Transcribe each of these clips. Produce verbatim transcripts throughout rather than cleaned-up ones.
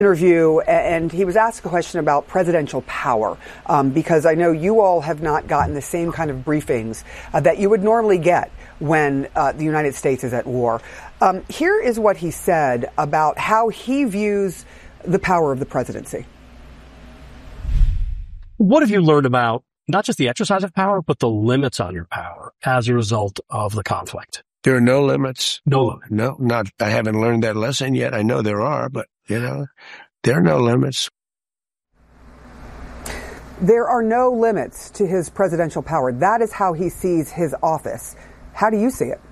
interview, and he was asked a question about presidential power, um, because I know you all have not gotten the same kind of briefings uh, that you would normally get when uh, the United States is at war. Um, here is what he said about how he views the power of the presidency. What have you learned about not just the exercise of power, but the limits on your power as a result of the conflict? There are no limits. No limits. No, not, I haven't learned that lesson yet. I know there are, but, you know, there are no limits. There are no limits to his presidential power. That is how he sees his office. How do you see it?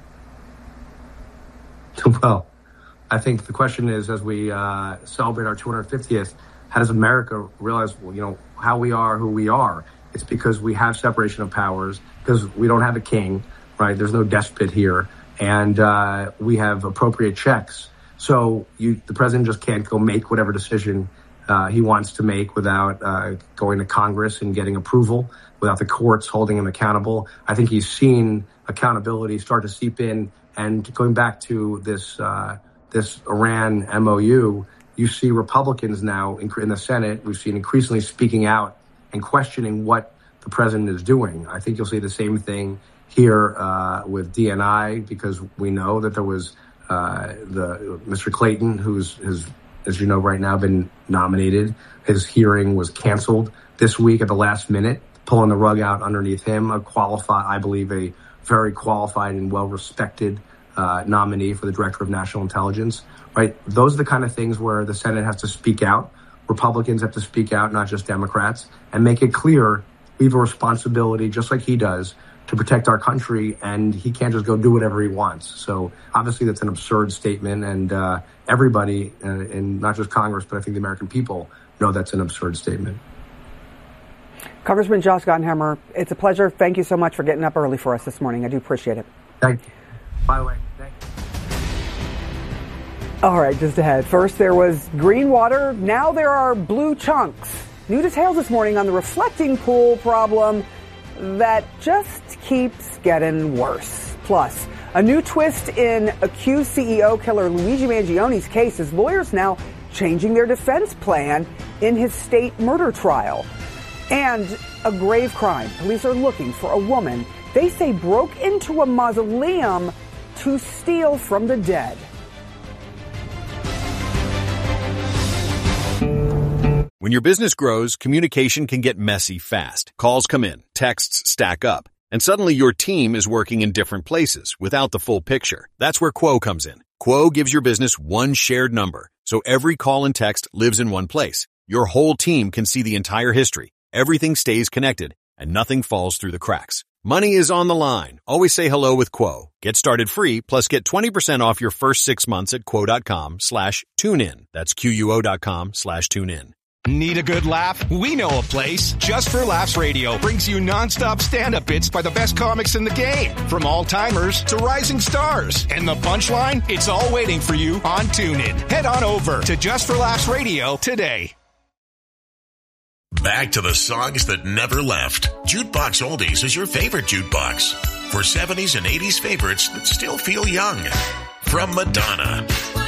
Well, I think the question is, as we uh, celebrate our two hundred fiftieth, how does America realize, well, you know, how we are who we are? It's because we have separation of powers, because we don't have a king, right? There's no despot here, and uh, we have appropriate checks. So you, the president just can't go make whatever decision uh, he wants to make without uh, going to Congress and getting approval, without the courts holding him accountable. I think he's seen accountability start to seep in. And going back to this uh, this Iran M O U, you see Republicans now in, in the Senate, we've seen increasingly speaking out and questioning what the president is doing. I think you'll see the same thing here uh, with D N I, because we know that there was uh, the Mister Clayton, who's has, as you know, right now been nominated. His hearing was canceled this week at the last minute, pulling the rug out underneath him. A qualified, I believe, a very qualified and well-respected uh, nominee for the Director of National Intelligence, right? Those are the kind of things where the Senate has to speak out. Republicans have to speak out, not just Democrats, and make it clear we have a responsibility, just like he does, to protect our country, and he can't just go do whatever he wants. So obviously that's an absurd statement, and uh, everybody, uh, and not just Congress, but I think the American people know that's an absurd statement. Congressman Josh Gottenheimer, it's a pleasure. Thank you so much for getting up early for us this morning. I do appreciate it. Thank you. By the way, thank you. All right, just ahead. First, there was green water. Now there are blue chunks. New details this morning on the reflecting pool problem that just keeps getting worse. Plus, a new twist in accused C E O killer Luigi Mangione's case as lawyers now changing their defense plan in his state murder trial. And a grave crime. Police are looking for a woman they say broke into a mausoleum to steal from the dead. When your business grows, communication can get messy fast. Calls come in, texts stack up, and suddenly your team is working in different places without the full picture. That's where Quo comes in. Quo gives your business one shared number, so every call and text lives in one place. Your whole team can see the entire history. Everything stays connected, and nothing falls through the cracks. Money is on the line. Always say hello with Quo. Get started free, plus get twenty percent off your first six months at quo.com slash tune in. That's Q-U-O dot com slash tune in. Need a good laugh? We know a place. Just for Laughs Radio brings you nonstop stand-up bits by the best comics in the game. From all-timers to rising stars. And the punchline? It's all waiting for you on TuneIn. Head on over to Just for Laughs Radio today. Back to the songs that never left. Jukebox Oldies is your favorite jukebox. For seventies and eighties favorites that still feel young. From Madonna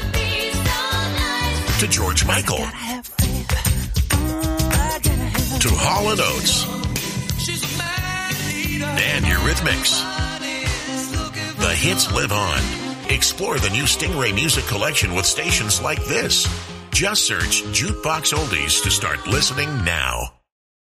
to George Michael to Hall and Oates and Eurythmics. The hits live on. Explore the new Stingray Music Collection with stations like this. Just search Jukebox Oldies to start listening now.